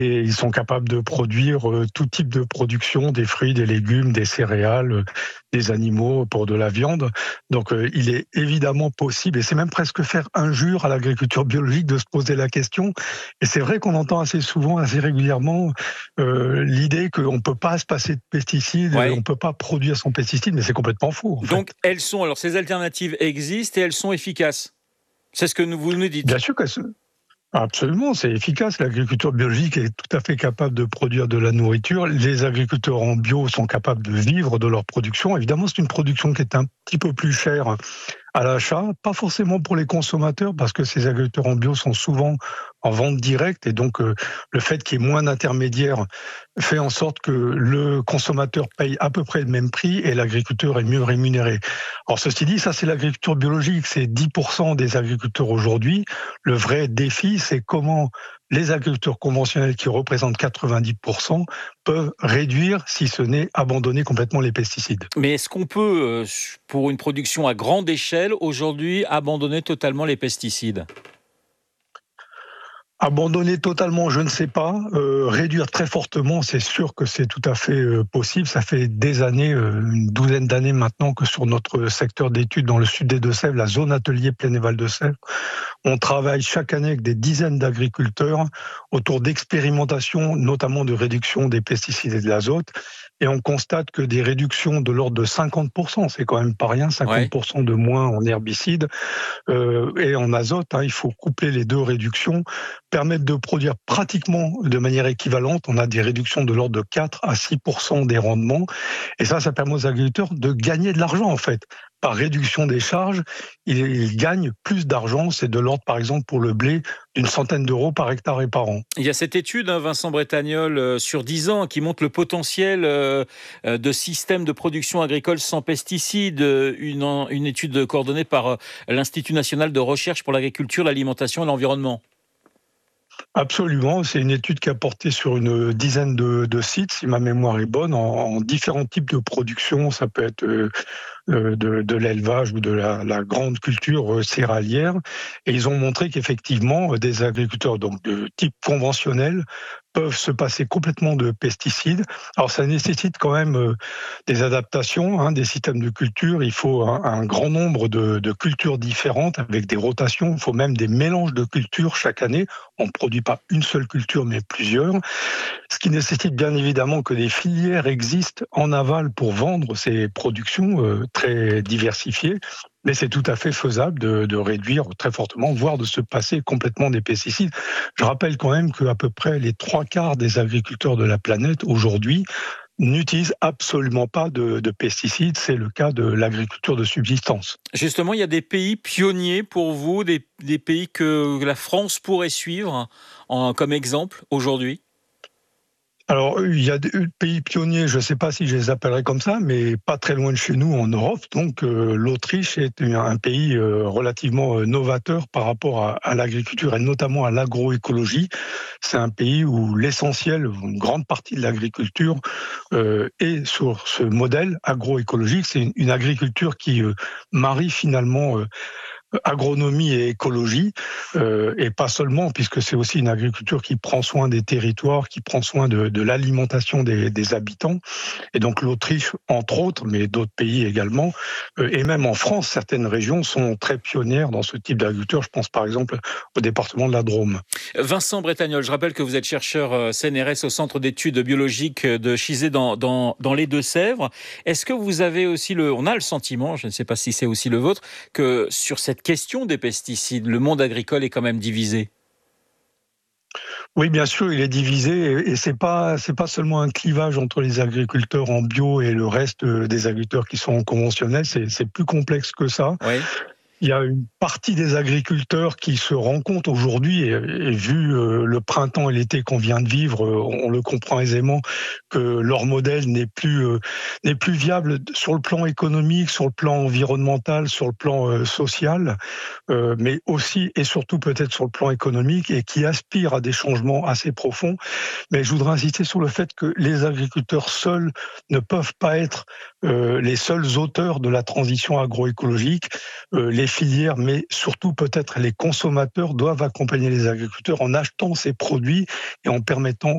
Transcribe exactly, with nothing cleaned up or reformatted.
et ils sont capables de produire euh, tout type de production, des fruits, des légumes, des céréales, euh, des animaux pour de la viande. Donc euh, il est évidemment possible, et c'est même presque faire injure à l'agriculture biologique de se poser la question. Et c'est vrai qu'on entend assez souvent, assez régulièrement, euh, l'idée qu'on ne peut pas se passer de pesticides, on ne Ouais. peut pas produire sans pesticides, mais c'est complètement faux en fait. Donc elles sont, alors ces alternatives existent et elles sont efficaces. C'est ce que nous- vous nous dites. Bien sûr que Absolument, c'est efficace. L'agriculture biologique est tout à fait capable de produire de la nourriture. Les agriculteurs en bio sont capables de vivre de leur production. Évidemment, c'est une production qui est un petit peu plus chère à l'achat, pas forcément pour les consommateurs, parce que ces agriculteurs en bio sont souvent en vente directe, et donc euh, le fait qu'il y ait moins d'intermédiaires fait en sorte que le consommateur paye à peu près le même prix et l'agriculteur est mieux rémunéré. Alors ceci dit, ça c'est l'agriculture biologique, c'est dix pour cent des agriculteurs aujourd'hui. Le vrai défi, c'est comment les agriculteurs conventionnels, qui représentent quatre-vingt-dix pour cent, peuvent réduire, si ce n'est abandonner complètement les pesticides. Mais est-ce qu'on peut, euh, pour une production à grande échelle, aujourd'hui, abandonner totalement les pesticides ? Abandonner totalement, je ne sais pas. Euh, réduire très fortement, c'est sûr que c'est tout à fait euh, possible. Ça fait des années, euh, une douzaine d'années maintenant, que sur notre secteur d'études dans le sud des Deux-Sèvres, la zone atelier Plaine et Val de Sèvres, on travaille chaque année avec des dizaines d'agriculteurs autour d'expérimentations, notamment de réduction des pesticides et de l'azote. Et on constate que des réductions de l'ordre de cinquante pour cent, c'est quand même pas rien, cinquante Ouais. pour cent de moins en herbicides euh, et en azote, hein, il faut coupler les deux réductions, permettent de produire pratiquement de manière équivalente. On a des réductions de l'ordre de quatre à six pour cent des rendements. Et ça, ça permet aux agriculteurs de gagner de l'argent, en fait. Par réduction des charges, ils, ils gagnent plus d'argent. C'est de l'ordre, par exemple, pour le blé, d'une centaine d'euros par hectare et par an. Il y a cette étude, hein, Vincent Bretagnol, euh, sur dix ans, qui montre le potentiel euh, euh, de systèmes de production agricole sans pesticides. euh, Une, en- une étude coordonnée par euh, l'Institut national de recherche pour l'agriculture, l'alimentation et l'environnement. Absolument, c'est une étude qui a porté sur une dizaine de, de sites, si ma mémoire est bonne, en, en différents types de production. Ça peut être euh, euh, de, de l'élevage ou de la, la grande culture euh, céréalière. Et ils ont montré qu'effectivement, euh, des agriculteurs donc de type conventionnel peuvent se passer complètement de pesticides. Alors ça nécessite quand même euh, des adaptations, hein, des systèmes de culture. Il faut un, un grand nombre de, de cultures différentes avec des rotations. Il faut même des mélanges de cultures chaque année. On ne produit pas une seule culture, mais plusieurs. Ce qui nécessite bien évidemment que des filières existent en aval pour vendre ces productions euh, très diversifiées. Mais c'est tout à fait faisable de, de réduire très fortement, voire de se passer complètement des pesticides. Je rappelle quand même qu'à peu près les trois quarts des agriculteurs de la planète aujourd'hui n'utilisent absolument pas de, de pesticides. C'est le cas de l'agriculture de subsistance. Justement, il y a des pays pionniers pour vous, des, des pays que la France pourrait suivre en- comme exemple aujourd'hui ? Alors, il y a des pays pionniers, je ne sais pas si je les appellerai comme ça, mais pas très loin de chez nous, en Europe. Donc, euh, l'Autriche est un pays euh, relativement euh, novateur par rapport à, à l'agriculture et notamment à l'agroécologie. C'est un pays où l'essentiel, une grande partie de l'agriculture euh, est sur ce modèle agroécologique. C'est une, une agriculture qui euh, marie finalement euh, agronomie et écologie, euh, et pas seulement, puisque c'est aussi une agriculture qui prend soin des territoires, qui prend soin de, de l'alimentation des, des habitants. Et donc l'Autriche, entre autres, mais d'autres pays également, euh, et même en France, certaines régions sont très pionnières dans ce type d'agriculture. Je pense par exemple au département de la Drôme. Vincent Bretagnol, je rappelle que vous êtes chercheur euh, C N R S au Centre d'études biologiques de Chizé dans, dans, dans les Deux-Sèvres. Est-ce que vous avez aussi le, on a le sentiment, je ne sais pas si c'est aussi le vôtre, que sur cette question des pesticides, le monde agricole est quand même divisé ? Oui, bien sûr, il est divisé, et c'est pas c'est pas seulement un clivage entre les agriculteurs en bio et le reste euh, des agriculteurs qui sont conventionnels. C'est c'est plus complexe que ça. Oui. Il y a une partie des agriculteurs qui se rendent compte aujourd'hui, et, et vu euh, le printemps et l'été qu'on vient de vivre, euh, on le comprend aisément, que leur modèle n'est plus euh, n'est plus viable sur le plan économique, sur le plan environnemental, sur le plan euh, social, euh, mais aussi et surtout peut-être sur le plan économique, et qui aspirent à des changements assez profonds. Mais je voudrais insister sur le fait que les agriculteurs seuls ne peuvent pas être euh, les seuls auteurs de la transition agroécologique. Euh, les filières, mais surtout peut-être les consommateurs, doivent accompagner les agriculteurs en achetant ces produits et en permettant